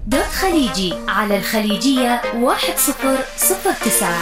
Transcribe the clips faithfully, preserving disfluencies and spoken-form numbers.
دوت خليجي على الخليجية واحد صفر صفر تسعة.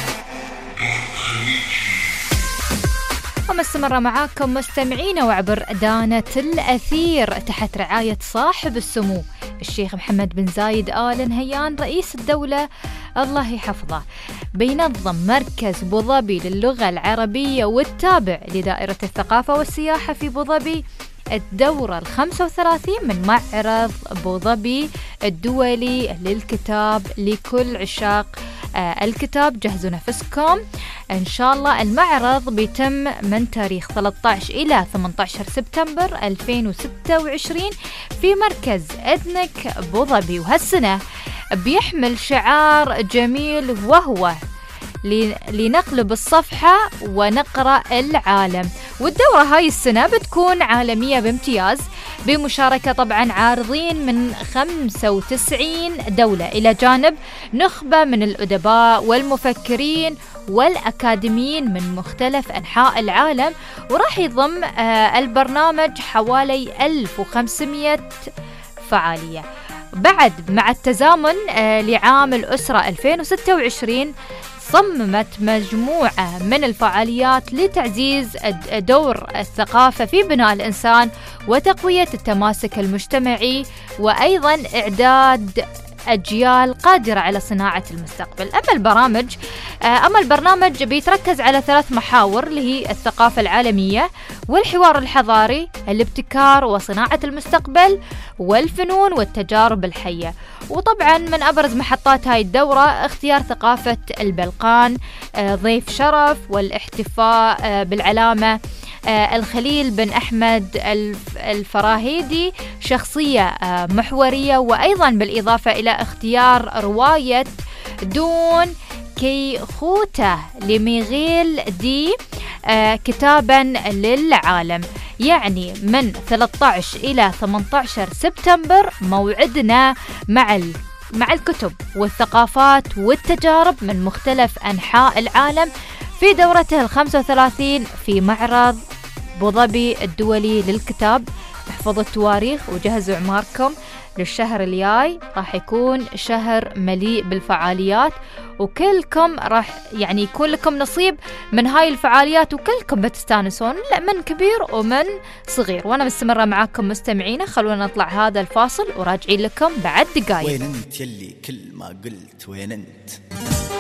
ومستمرة معاكم مستمعين وعبر دانة الأثير تحت رعاية صاحب السمو الشيخ محمد بن زايد آل نهيان رئيس الدولة الله يحفظه. بينظم مركز بوظبي للغة العربية والتابع لدائرة الثقافة والسياحة في بوظبي الدورة الخمسة وثلاثين من معرض بوظبي الدولي للكتاب لكل عشاق آه الكتاب. جهزوا نفسكم إن شاء الله. المعرض بيتم من تاريخ ثلاثة عشر إلى ثمانية عشر سبتمبر ألفين وستة وعشرين في مركز إدنك بوظبي، وهالسنة بيحمل شعار جميل وهو لنقلب الصفحة ونقرأ العالم. والدورة هاي السنة بتكون عالمية بامتياز بمشاركة طبعا عارضين من خمسة وتسعين دولة إلى جانب نخبة من الأدباء والمفكرين والأكاديميين من مختلف أنحاء العالم. وراح يضم آه البرنامج حوالي ألف وخمسمائة فعالية. بعد مع التزامن آه لعام الأسرة ألفين وستة وعشرين صممت مجموعة من الفعاليات لتعزيز دور الثقافة في بناء الإنسان وتقوية التماسك المجتمعي وأيضا إعداد أجيال قادرة على صناعة المستقبل. أما البرامج أما البرنامج بيتركز على ثلاث محاور اللي هي الثقافة العالمية والحوار الحضاري، الابتكار وصناعة المستقبل، والفنون والتجارب الحية. وطبعا من أبرز محطات هاي الدورة اختيار ثقافة البلقان ضيف شرف، والاحتفاء بالعلامة الخليل بن أحمد الفراهيدي شخصية محورية، وأيضا بالإضافة إلى اختيار رواية دون كيخوته لميغيل دي كتابا للعالم. يعني من ثلاثة عشر إلى ثمانية عشر سبتمبر موعدنا مع مع الكتب والثقافات والتجارب من مختلف أنحاء العالم في دورته الخمسة وثلاثين في معرض بوظبي الدولي للكتاب. احفظوا التواريخ وجهزوا عماركم للشهر الجاي، راح يكون شهر مليء بالفعاليات، وكلكم راح يعني يكون لكم نصيب من هاي الفعاليات، وكلكم بتستانسون من كبير ومن صغير. وانا مستمرة معاكم مستمعين. خلونا نطلع هذا الفاصل وراجعين لكم بعد دقايق. وين انت يلي كل ما قلت وين انت؟